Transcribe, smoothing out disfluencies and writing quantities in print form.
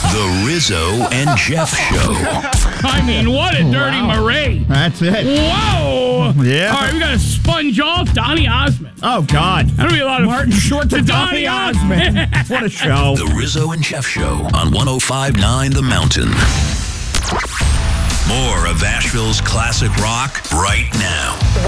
The Rizzo and Jeff Show. I mean, what a dirty Marie. That's it. Whoa. Yeah. All right, we got to sponge off Donny Osmond. Oh, God. That'll be a lot of Martin Short to Donny Osmond. What a show. The Rizzo and Jeff Show on 105.9 The Mountain. More of Asheville's classic rock right now.